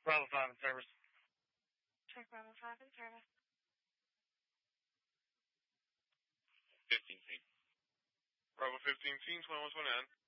Bravo 5 in service. Check Bravo 5 in service. 15 team. Bravo 15 team, 2129.